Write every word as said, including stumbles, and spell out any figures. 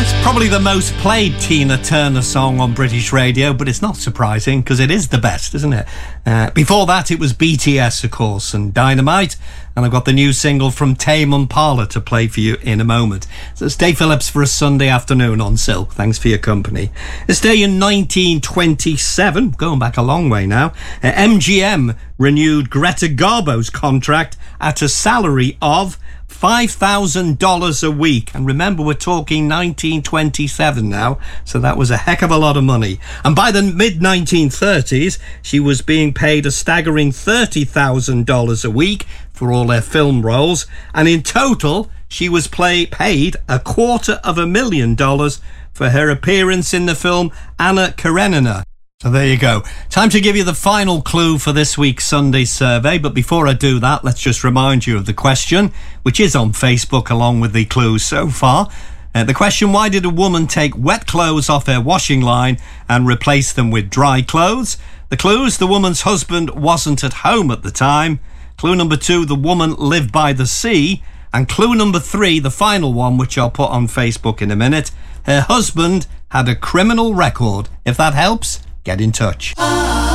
Probably the most played Tina Turner song on British radio, but it's not surprising because it is the best, isn't it? Uh, before that, it was B T S, of course, and Dynamite. And I've got the new single from Tame Impala to play for you in a moment. So it's Dave Phillips for a Sunday afternoon on Silk. Thanks for your company. This day in nineteen twenty-seven, going back a long way now, uh, M G M renewed Greta Garbo's contract at a salary of five thousand dollars a week. And remember, we're talking nineteen twenty-seven now, so that was a heck of a lot of money. And by the mid nineteen thirties, she was being paid a staggering thirty thousand dollars a week for all their film roles. And in total, she was play- paid a quarter of a million dollars for her appearance in the film Anna Karenina. So there you go. Time to give you the final clue for this week's Sunday survey. But before I do that, let's just remind you of the question, which is on Facebook along with the clues so far. Uh, the question, why did a woman take wet clothes off her washing line and replace them with dry clothes? The clues, the woman's husband wasn't at home at the time. Clue number two, the woman lived by the sea. And clue number three, the final one, which I'll put on Facebook in a minute, her husband had a criminal record. If that helps, get in touch.